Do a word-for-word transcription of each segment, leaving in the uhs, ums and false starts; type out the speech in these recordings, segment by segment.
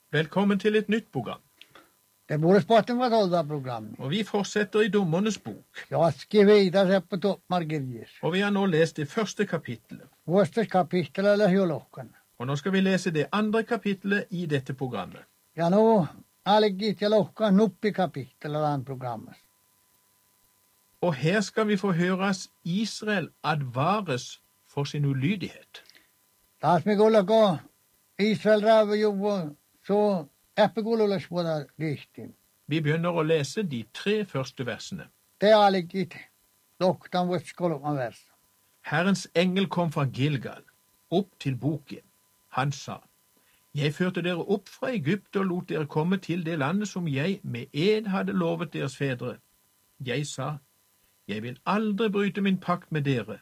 Velkommen til et nytt program. Det borde spatten var tolva program. Og vi fortsetter i Dommernes bok. Jag skrev vidare på toppmargerier. Og vi har nå lest det første kapittelet. Vuostas kapitel eller hyolokan. Og nå skal vi lese det andre kapittelet i dette programmet. Ja nu algit ja lohkan nuppi kapitel eller programmet. Og her skal vi få høres Israel advares for sin ulydighet. Taas me kuulla ko Israel raavu juvu så eppikuululas vuoda lihtiin. Vi begynner å lese de tre første versene. Te algit lohkan vuots kolman vers. Herrens engel kom fra Gilgal, opp til Bokim. Han sa, jeg førte dere opp fra Egypt og lot dere komme til det landet som jeg med ed hadde lovet deres fedre. Jeg sa, jeg vil aldri bryte min pakt med dere.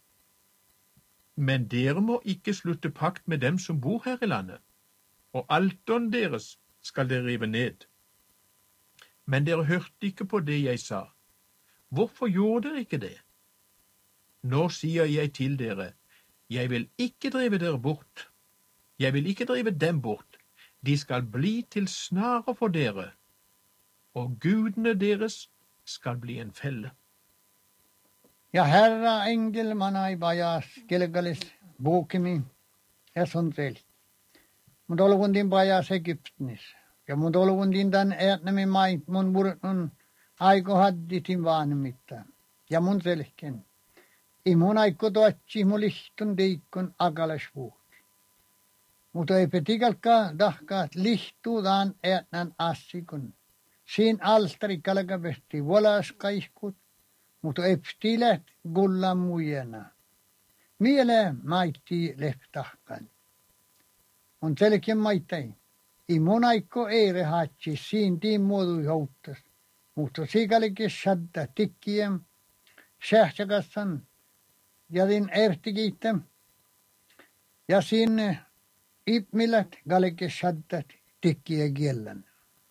Men dere må ikke slutte pakt med dem som bor her i landet, og alteren deres skal dere rive ned. Men dere hørte ikke på det jeg sa. Hvorfor gjorde dere ikke det? Nå sier jeg til dere, jeg vil ikke drive dere bort. Jeg vil ikke drive dem bort. De skal bli til snare for dere, og gudene deres skal bli en felle. Ja herra engel manai bajas Gilgalis Bokimin ja son tel. Mun dolgundin bajas Egyptnis. Ja mun dolgundin dan ätnemi mait mun murtun aiko hadditin vaanimitta. Ja mun selken. I mun aiko toatsi mun lihtun deikun agalasvuut. Mutta ei petikalka dahkaat lihtuu daan ätnan assikun. Siin altari kalkapesti volas kaikkut. Mutta epstilet gullan mujena. Miele maitti lehtahkan. On selkeä maittai. I monaikko eire hatsi siin tiin muodui houttas. Mutta sikalikin sadda tikkien, sähtäkassan, ja din ertikiitten. Ja sinne ipmillet galikin sadda tikkien kiellen.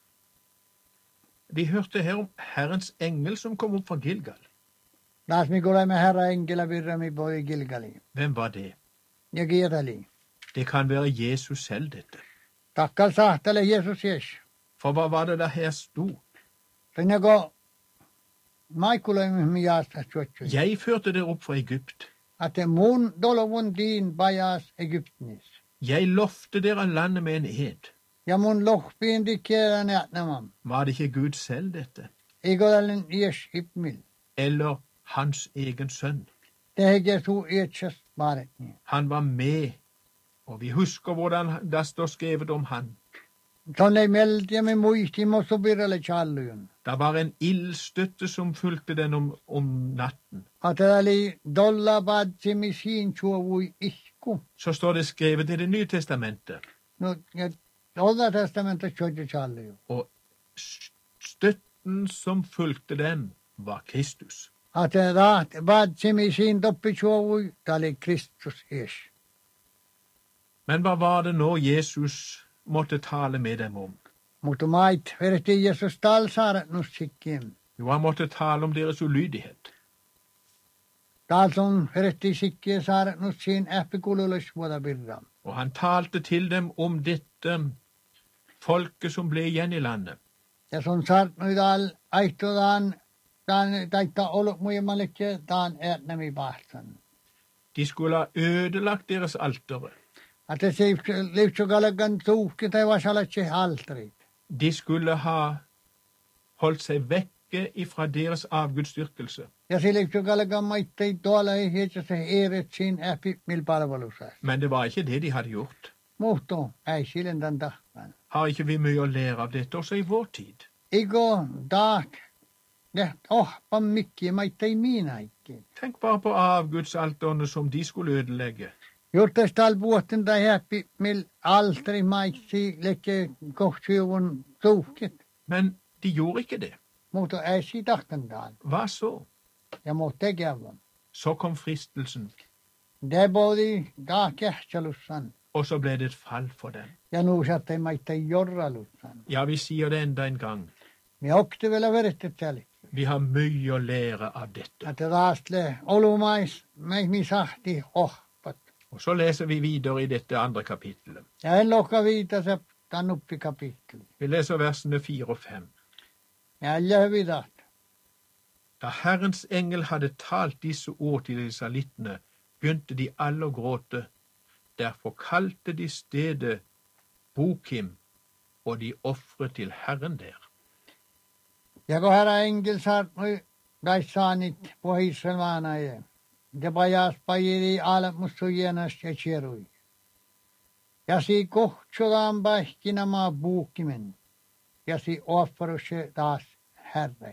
Vi hørte her om Herrens engel som kom opp fra Gilgal. Taas me kuulemme herra enkellä virrami poi Gilgaliin. Hvem var det? Ja kietali. Det kan være Jesus selv, dette. Takkal sahtele Jesus jes. For hva var det der her sto? Sinne ko maikuloimme mi jaasta suotsu. Jeg førte dere opp fra Egypt. At mun dolovun din bajas Egyptnis. Jeg lovte dere landet med en ed. Ja mun lohpiin dikkeera nätnämam. Var det ikke Gud selv, dette? Igodalen jes ipmil. Eller hans egen sønn? Det er Jesu etses baretni. Han var med, og vi husker hvordan det står skrevet om han. Tonne meldte med muisti mosso birrele challujun. Det var en ildstøtte som fulgte den om, om natten. At det ali dolla badsi misin chuovui ihku. Så står det skrevet i Det nye testamentet. No, ja, Old testamentet church challuju. Og støtten som fulgte den var Kristus. At det raat badsi misin doppi chuovui tali Kristus es. Men hva var det nå Jesus måtte tale med dem om? Mutta mait verti Jesus talsaaret nussikkiin. Jo, han måtte tale om deres ulydighet. Talson verti sikkiin saaret nussiin äppikululis vuoda birram. Og han talte til dem om dette folket som ble igjen i landet. Ja sun saart nu dal aihtodan dan taita ollut muimallekke dan ätnemi pahtsan. De skulle ha ødelagt deres altere. At det sier livsugalegan tuuki tai vasalatsi altrit. De skulle ha holdt seg vekke ifra deres avgudsdyrkelse. Ja se livsugalegan maittei tuolla ei hietse se eeret siin äppimil palvelusas. Men det var ikke det de hadde gjort. Muhto ei silen dan tahkan. Har ikke vi mye å lære av dette også i vår tid? Igo daak. Det ohpa mikki maittei miinaikki. Tenk bare på avgudsalterne som de skulle ødelegge. Jurtes talvuotten tai äppimil altri maitsi lekke kohtsyuvun tuukit. Men de gjorde ikke det. Muhto ei si tahkan daan. Hva så? Ja muht tekeavun. Så kom fristelsen, Det bodi da kehtsalussan. og så ble det et fall for dem. Ja nu sattei maittei jorralussan. Ja, vi sier det enda en gang. Me okte vielä verettet täällä. Vi har mye å lære av dette. Att raastle olumais meihmi sahti ohpat. Og så leser vi videre i dette andre kapittelet. Ja en lokka viita se tämän uppikapittelin. Vi leser versene fire og fem. Jäljä hyvidat. Da Herrens engel hadde talt disse ord til israelittene, begynte de alle å gråte. Derfor kalte de stedet Bokim, og de offret til Herren der. Ja kun herra engel saartui daissaanit pohissel maanaje. Ja pajas pajiri alat mustu jenas ja cherui. Ja si kohtsutaan pähkinämaa Bokimen. Ja si offeruse taas herrei.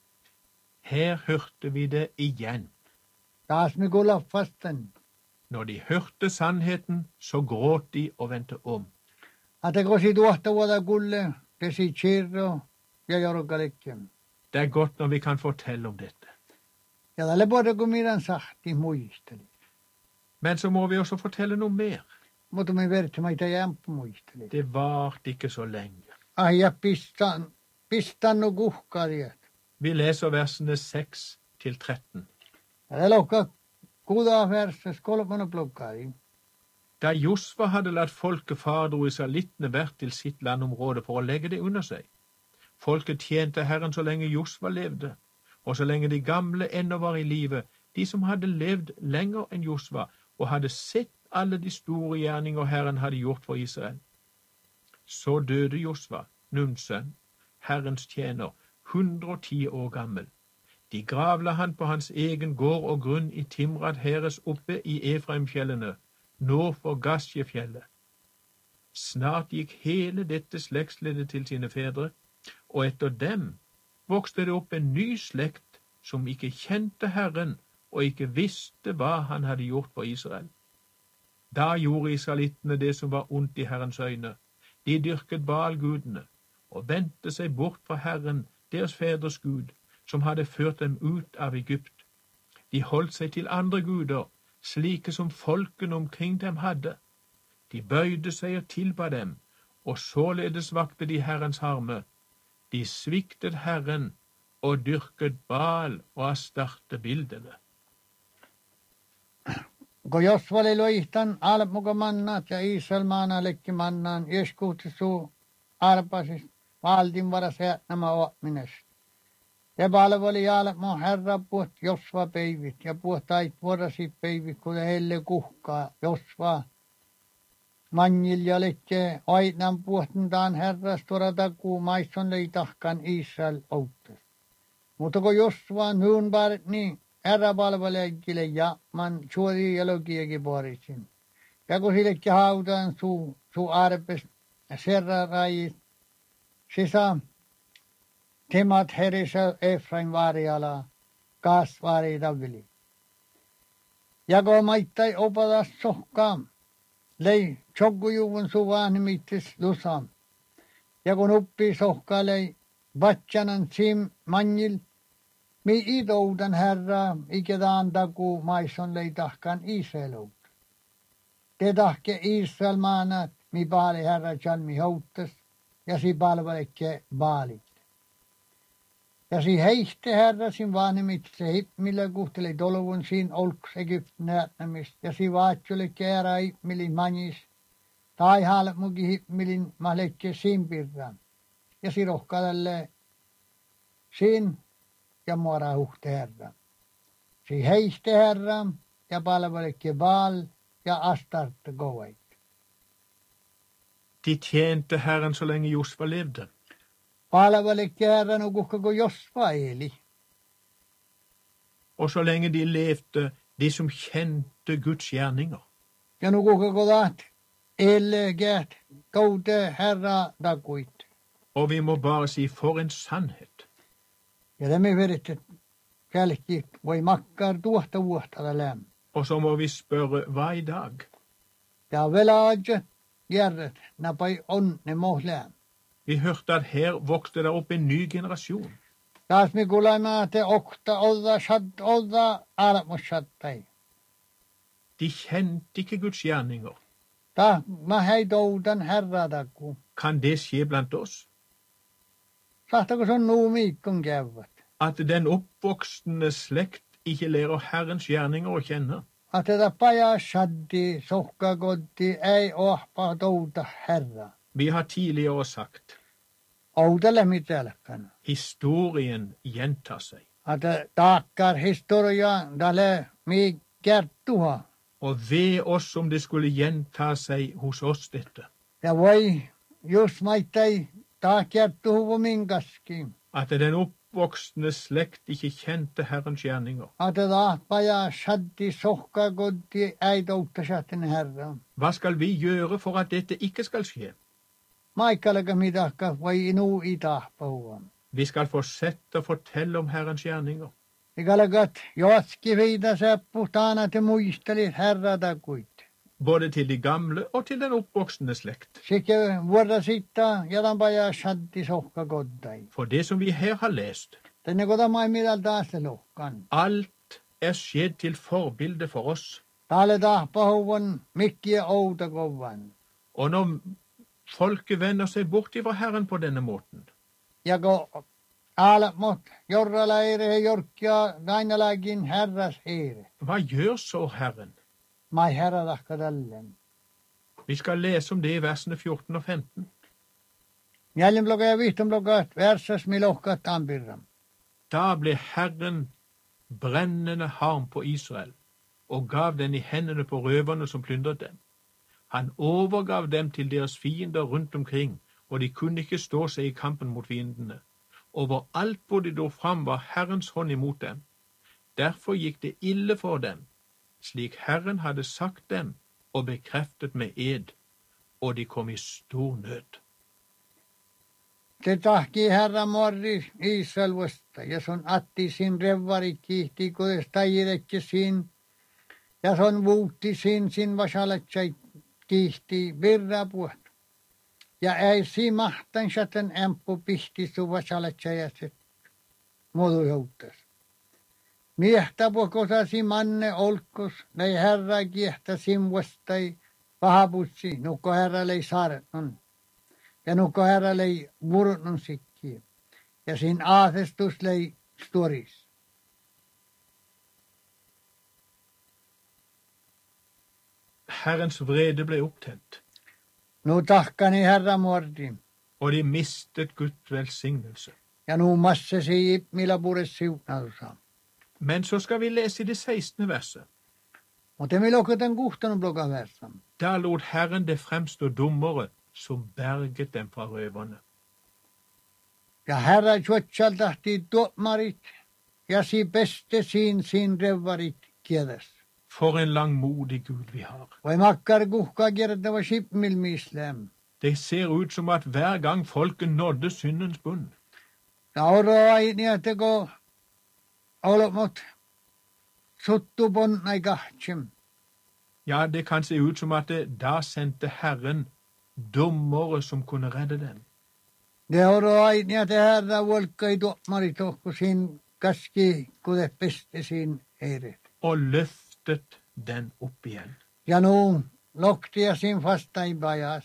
Her hørte vi det igjen. Taas me kullaffasten. Når de hørte sannheten, så gråt de og vendte om. Ate kosi tuohta vuoda kulle, te si chirro ja jorkalekken. Det er godt når vi kan fortelle om dette. Ja tälle både kun miran sahti muisteli. Men så må vi også fortelle noe mer. Mutta me verti maita jämppu muisteli. Det varte ikke så lenge. Ai ja pistan, pistan no kuhkariet. Vi leser versene seks til tretten. Ja det lokka kuda verses kolmana plukkari. Da Josva hadde latt folket fare, dro israelittene hvert til sitt landområde for å legge det under seg. Folket tjente Herren så lenge Josva levde, og så lenge de gamle ennå var i live, de som hadde levd lenger enn Josva, og hadde sett alle de store gjerninger Herren hadde gjort for Israel. Så døde Josva, Nuns sønn, Herrens tjener, hundre og ti år gammel. De gravla han på hans egen gård og grunn i Timrat Heres oppe i Efraimfjellene, nå for Gasjefjellet. Snart gikk hele dette slektsleddet til sine fedre, og etter dem vokste det opp en ny slekt som ikke kjente Herren og ikke visste hva han hadde gjort for Israel. Da gjorde israelittene det som var ondt i Herrens øyne. De dyrket Baal-gudene og vendte seg bort fra Herren, deres fedres Gud, som hadde ført dem ut av Egypt. De holdt seg til andre guder, slike som folkene omkring dem hadde. De bøyde seg og tilba dem, og således vakte de Herrens harme. De sviktet Herren og dyrket Baal og Astarte-bildene. Kun Josva oli loihtan almuka mannat ja Israel maana lekki mannan, jeskuhti suu alpasis valtin varas nämä oppinest. Ja palveli almu herra puht Josva peivit ja puhtait vuorasi peivit, kun heille kuhkaa Josva. Manjil ja lekke aitnan puhtentaan herras tuoda takuu maisson leitahkan Israel outtes. Mutta kun Josva nuun parit niin, herra palveleekille ja man suori jalokiakin porisin. Ja kun sillekin hautaan suu, suu arpes serra rajit, sisa temat herisä Efraim vaariala, kaas vaari tavili. Ja kun maittai opatas sohkaan, lei chokkujuvun suu vaanimittis lusam. Ja kun uppi sohkaa lei vatsanan sim manjil, mi idoudan herra, ikedaan takuu maisson leitahkan Israelut. Te tahke Israel maanat, mi baali herra jalmi houttas, ja si palvelekke baalit. Ja si heihte herra sin vaanimitse hippmillä kuhteli tolvun siin olks Egyptin näyttämistä, ja si vaatsule käärä hippmilin manjis, tai halmuki hippmilin mahlekke simpirran. Ja si rohkadalle siin ja muora huhte herra. Si heihte herra ja palvelekke Baal ja Astarte goveit. De tjente Herren så lenge Josva levde. Palvelekke herra no kuhkako Josva eli. Og så lenge de levde, de som kjente Guds gjerninger. Ja no kuhkako taht elegeet toude herra takuit. Og vi må bare si for en sannhet. Ja tämä vedette kälkki voi makkar tuohta vuohtada läm. Og så må vi spørre hva i dag? Ja velaaja järret napai onne mohläm. Vi hørte at her vokste det opp en ny generasjon. Taas me kuulemme, että okta odda shad odda almushattai. De kjente ikke Guds gjerninger. Ta ma hei toudan herra taku. Kan det skje blant oss? Sahtako se on nuumiikkon käyvät. At den oppvoksende slekt ikke lærer Herrens gjerninger å kjenne? Att tätä paja shaddi sohkakotti ei ohpa touta herra. Vi har tidligere sagt, Oudalle mitälkän. historien gjentar seg. Että taakkar historia dalle mi kertuha. Og ved oss om det skulle gjenta seg hos oss dette, Ja voi, jos maittai taa kertuhu minkaski. at den oppvoksende slekt ikke kjente Herrens gjerninger. Että taappaja shaddi sohka goddi äitouttasahtin herra. Hva skal vi gjøre for at dette ikke skal skje? Maikkalega midakka voi inu i taappahuva. Vi skal fortsette å fortelle om Herrens gjerninger. Ikalagat jotski viida seppu taana te muistelit herrata kuit. Både til de gamle og til den oppvoksende slekt. Sikke vuorda sitta jalanpaja shaddi sohka goddai. For det som vi her har lest, Tänne kota mai midal taas te lohkan. alt er skjedd til forbilde for oss. Taale taappahuvan mikkiä outa kovan. Og når folket vender seg bort ifra Herren på denne måten, Ja kun aalamot jorrala eire jorkkia dainalagin herras eire. hva gjør så Herren? Mai herra takka tällen. Vi skal lese om det i versene fjorten og femten. Neljän bloka ja vihton bloka versas mi lohkat tampirram. Da ble Herren brennende harm på Israel, og gav den i hendene på røverne som plyndret dem. Han overgav dem til deres fiender rundt omkring, og de kunne ikke stå seg i kampen mot fiendene. Overalt hvor de dro fram var Herrens hånd imot dem. Derfor gikk det ille for dem, slik Herren hadde sagt dem og bekreftet med ed, og de kom i stor nød. Se tahki herra morri Israel vasta, ja son atti sin revvari kihti, kudes tajirekki sin, ja son vuutti sin sin vasalatsai kihti virra puht. Ja ei si mahtan shaten empu pihti su vasalatsai modu jouttas. Miehtä puhkosasi manne olkos, lei herra kiehtä sin vastai pahaputsi, nukko herra lei saaretnon. Ja nukko herra lei murnon sikkiä. Ja sin aasestus lei storis. Herrens vrede ble opptent, Nu tahkani herra mordi. og de mistet Guds velsignelse. Ja nu massesi ipmillä pures siunausa. Men så skal vi lese i det sekstende verset. Mutta me lokutan kuhtanut bloka versa. Da lot Herren det fremstå dommere som berget dem fra røverne. Ja herra tjotsal tahti tuomarit. Ja si beste sin sin revvarit kiedes. For en langmodig Gud vi har. Vai makkar kuhka kiertävä shipmil mislem. Det ser ut som at hver gang folket nådde syndens bunn, Ja oroa niin, että kun olomot suttu ponnai kahtsim. ja, det kan se ut som at det, da sendte Herren dommere som kunne redde dem. Ne oroa niin, että herra volkai tuomarit tohku sin kaski kude peste sin eiret. Og løftet den opp igjen. Ja nu loktia sin fastain pajas.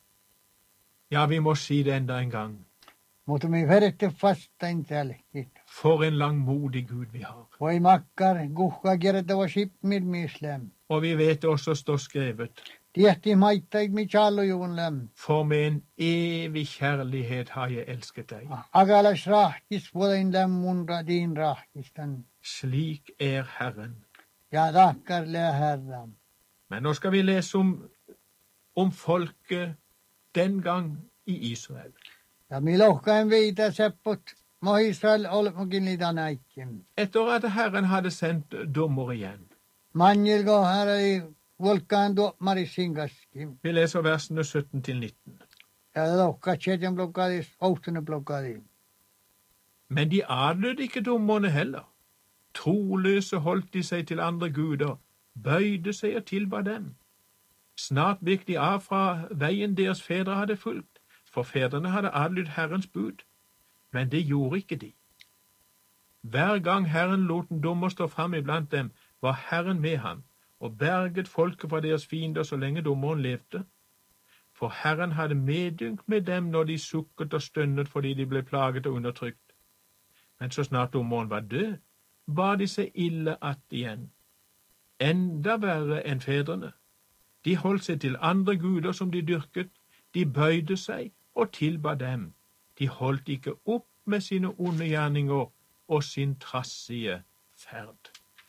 Ja, vi må si det enda en gang. Mutta me vedette fastain tälkit. For en langmodig Gud vi har. Voi makkar kuhka kiertävä shipmil mislem. Og vi vet det også står skrevet, Tiehti maittaik mi challujuun läm. for med en evig kjærlighet har jeg elsket deg. Agalas rahkis vuoden lämmun din rahkistan. Slik er Herren. Ja takkar lää herra. Men nå skal vi lese om, om folket den gang i Israel. Ja mi lohkaen viitä sepput. Mo Israel olmokin niitä näikkin. Etter at Herren hadde sendt dommer igjen. Manjilko herra ei volkaan tuomaris sinkaski. Vi leser versene sytten til nitten. Ja lohka tjetjen blokkadis, outene blokkadis. Men de adlød ikke dommerne heller. Troløse holdt de seg til andre guder, bøyde seg og tilba dem. Snart vek de av fra veien deres fedre hadde fulgt, for fedrene hadde adlydt Herrens bud. Men det gjorde ikke de. Hver gang Herren lot en dommer stå fram iblant dem, var Herren med ham, og berget folket fra deres fiender så lenge dommeren levde. For Herren hadde medynk med dem når de sukket og stønnet fordi de ble plaget og undertrykt. Men så snart dommeren var død, bar de seg ille att igjen. Enda verre enn fedrene. De holdt seg til andre guder som de dyrket, De bøyde seg og tilba dem. De holdt ikke opp med sine onde gjerninger og sin trassige ferd.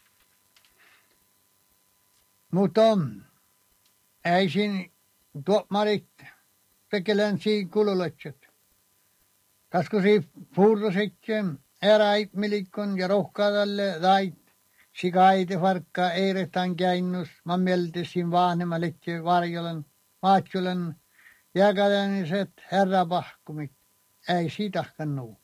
Mutta ei siinä tuomarit tekelen siinä kululetset. Kasko siinä puurrositsen eräit milikon ja rohkaadalle dait. Sikaite farkka eiretan käinnus. Mä mieltä siinä vanhemmallekin varjolen, maatjulen. Jäkäläniset herrapahkumit. Ei siitäkään nuu.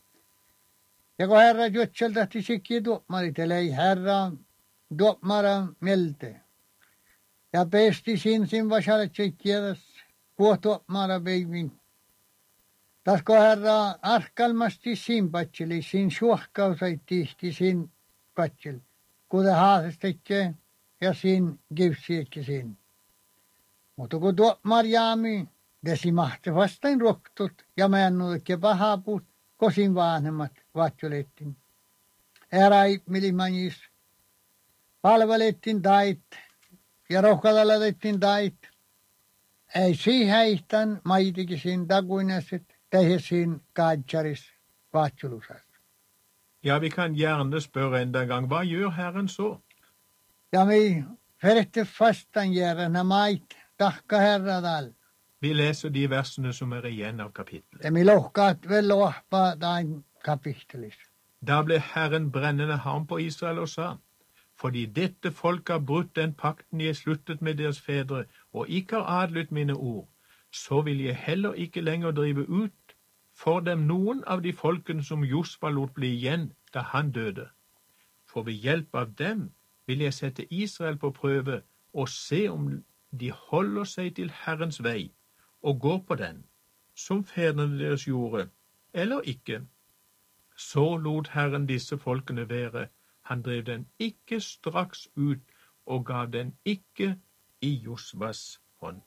Ja kun herra juotsel tahti sikki tuomarit, ei herra tuomara mieltä. Ja pesti siinä siinä vasalet sikkiäväs. Kuo tuomara peivin. Tas kun herra arkalmasti siinä patseli, siinä suohkausait tihti siinä patseli. Kuten haasestekee ja siinä kivsiekki siinä. Mutta kun tuomar jaami, desi mahti vastain roktut ja männuudekke pahapuut, kosin vanhemmat vatjolettiin. Eräi milimanjis palvelettiin tait ja rohkalalettiin tait. Ei siihen maitikin siinä takuineset tehdä siinä kaadjaris vatjolusas. Ja, vi kan gjerne spørre enda en gang, hva gjør Herren så? Ja mi ferette fastan järjänä mait tahka herradal. Vi leser de versene som er igjen av kapittelet. Ja mi lohkaat vel lohpa tain kapittelis. Da ble Herren brennende harm på Israel og sa, fordi dette folk har brutt den pakten jeg sluttet med deres fedre, og ikke har adlydt mine ord, så vil jeg heller ikke lenger drive ut for dem noen av de folkene som Josva lot bli igjen da han døde. For ved hjelp av dem vil jeg sette Israel på prøve og se om de holder seg til Herrens vei og går på den, som fedrene deres gjorde, eller ikke. Så lot Herren disse folkene være. Han drev den ikke straks ut og gav den ikke i Josvas hånd.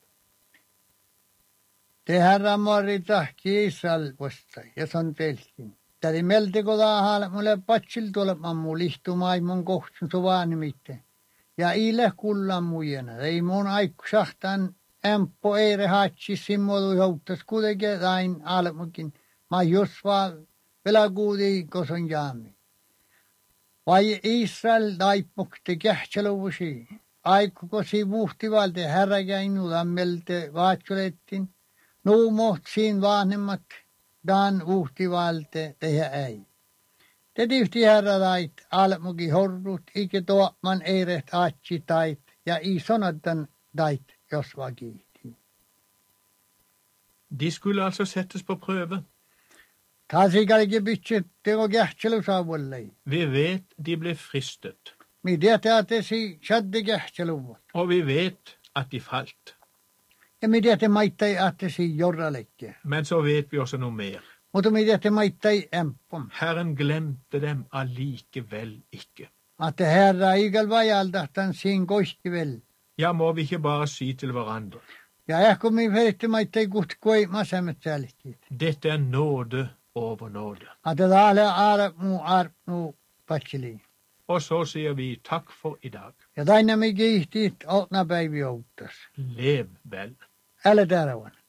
Det herra mori tahki Israel posta, ja son telkin. Täri meltiko taahal mulle patsil tulemaan mu lihtumai mun kohtun suvaani mitte. Ja ile kullan mujena. Ei mun aikku sahtan empo eire haatsi simmodu jouttas kuitenkin tain almukin. Ma Josva velakuudi koson jaami. Vai Israel daipukti kähtseluvusi. Aikku kosi vuhtivalde herrakäinudan melte vaatsulettin. Nuumoht siin vanhemmat dan vuhtivalde tehdä ei. Te tihti herra tait almuki horrut, ikke tuoman eiret atsi tait ja i sonadan tait Josva kiihti. De skulle altså settes på prøve. Taasikalki bitsit teko kähtselusaavullei. Vi vet de ble fristet, Mi tiedätte, että si shadde kähtseluvut. og vi vet at de falt. Ja mi tiedätte maittai, että si jorralekke. Men så vet vi også noe mer. Mutta mi tiedätte maittai empom. Herren glemte dem allikevel ikke. Että herra igal vajaltahtan siin koiskivel. Ja, må vi ikke bare si til hverandre. Ja ehkä mi feritte maittai kutkoi masemet säälihtiit. Dette er nåde over nåde. Että taale aarmu aarmu patsili. Og så sier vi takk for i dag. Ja taina mi kiihtiit otna päivi outtas. Lev vel. Älä täällä